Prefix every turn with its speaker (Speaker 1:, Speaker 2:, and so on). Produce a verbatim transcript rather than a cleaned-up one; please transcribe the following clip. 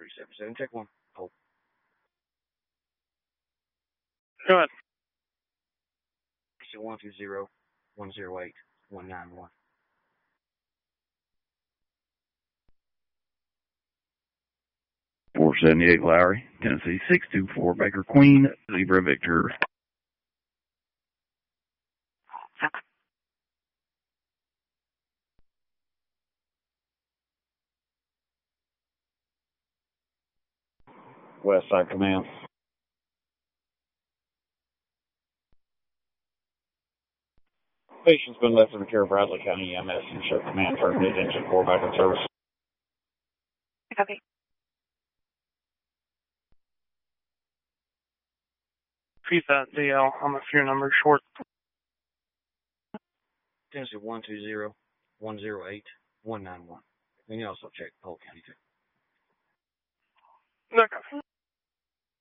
Speaker 1: three seven seven. Check one. Hold.
Speaker 2: Go ahead.
Speaker 1: one two zero, one zero eight, one nine one.
Speaker 3: four seventy-eight Lowry, Tennessee, six two four Baker Queen, Zebra Victor. West Side Command. Patient's been left in the care of Bradley County E M S and show command for mid-engine four back in service.
Speaker 2: Copy. Repeat that, D L. I'm a few numbers short.
Speaker 1: Tennessee one two zero, one zero eight, one nine one. And you also check Polk County too.
Speaker 2: Okay.